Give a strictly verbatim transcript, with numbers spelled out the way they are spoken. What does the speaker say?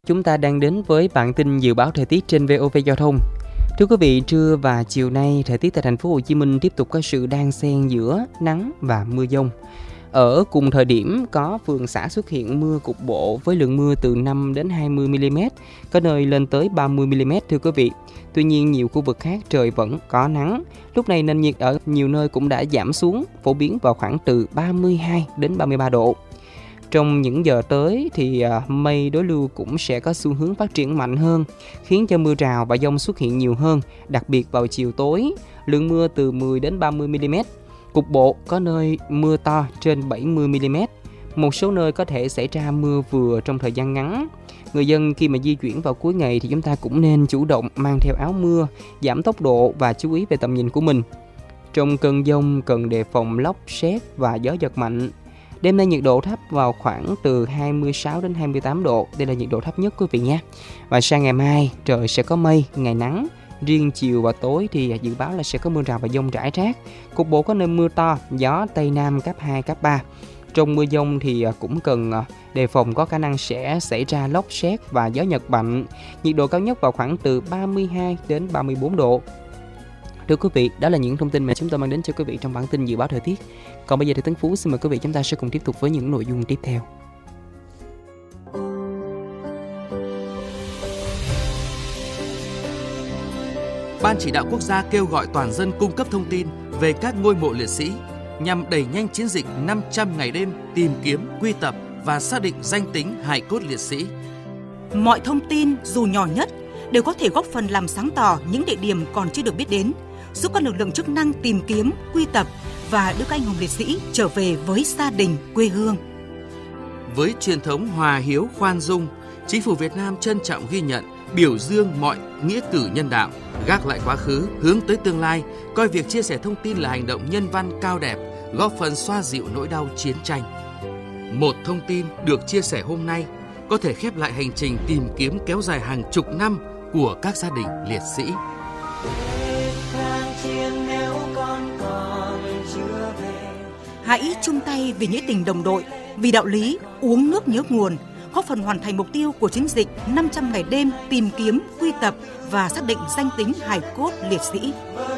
Chúng ta đang đến với bản tin dự báo thời tiết trên vê o vê Giao thông. Thưa quý vị, trưa và chiều nay, thời tiết tại thành phố Hồ Chí Minh tiếp tục có sự đan xen giữa nắng và mưa dông. Ở cùng thời điểm có phường xã xuất hiện mưa cục bộ với lượng mưa từ năm đến hai mươi mi-li-mét, có nơi lên tới ba mươi mi-li-mét thưa quý vị. Tuy nhiên, nhiều khu vực khác trời vẫn có nắng. Lúc này nền nhiệt ở nhiều nơi cũng đã giảm xuống, phổ biến vào khoảng từ ba mươi hai đến ba mươi ba độ. Trong những giờ tới thì mây đối lưu cũng sẽ có xu hướng phát triển mạnh hơn, khiến cho mưa rào và dông xuất hiện nhiều hơn, đặc biệt vào chiều tối, lượng mưa từ mười đến ba mươi mi-li-mét. Cục bộ có nơi mưa to trên bảy mươi mi-li-mét. Một số nơi có thể xảy ra mưa vừa trong thời gian ngắn. Người dân khi mà di chuyển vào cuối ngày thì chúng ta cũng nên chủ động mang theo áo mưa, giảm tốc độ và chú ý về tầm nhìn của mình. Trong cơn dông cần đề phòng lốc, sét và gió giật mạnh. Đêm nay nhiệt độ thấp vào khoảng từ hai mươi sáu đến hai mươi tám độ. Đây là nhiệt độ thấp nhất quý vị nhé. Và sang ngày mai trời sẽ có mây, ngày nắng. Riêng chiều và tối thì dự báo là sẽ có mưa rào và dông rải rác. Cục bộ có nơi mưa to, gió Tây Nam cấp hai, cấp ba. Trong mưa dông thì cũng cần đề phòng có khả năng sẽ xảy ra lốc sét và gió giật mạnh. Nhiệt độ cao nhất vào khoảng từ ba mươi hai đến ba mươi bốn độ. Thưa quý vị, đó là những thông tin mà chúng tôi mang đến cho quý vị trong bản tin dự báo thời tiết. Còn bây giờ thì Tấn Phú xin mời quý vị chúng ta sẽ cùng tiếp tục với những nội dung tiếp theo. Ban Chỉ đạo Quốc gia kêu gọi toàn dân cung cấp thông tin về các ngôi mộ liệt sĩ nhằm đẩy nhanh chiến dịch năm trăm ngày đêm tìm kiếm, quy tập và xác định danh tính hài cốt liệt sĩ. Mọi thông tin dù nhỏ nhất đều có thể góp phần làm sáng tỏ những địa điểm còn chưa được biết đến, giúp các lực lượng chức năng tìm kiếm, quy tập và đưa các anh hùng liệt sĩ trở về với gia đình, quê hương. Với truyền thống hòa hiếu khoan dung, Chính phủ Việt Nam trân trọng ghi nhận, biểu dương mọi nghĩa cử nhân đạo, gác lại quá khứ, hướng tới tương lai, coi việc chia sẻ thông tin là hành động nhân văn cao đẹp, góp phần xoa dịu nỗi đau chiến tranh. Một thông tin được chia sẻ hôm nay có thể khép lại hành trình tìm kiếm kéo dài hàng chục năm của các gia đình liệt sĩ. Hãy chung tay vì nghĩa tình đồng đội, vì đạo lý uống nước nhớ nguồn, góp phần hoàn thành mục tiêu của chiến dịch năm trăm ngày đêm tìm kiếm, quy tập và xác định danh tính hài cốt liệt sĩ.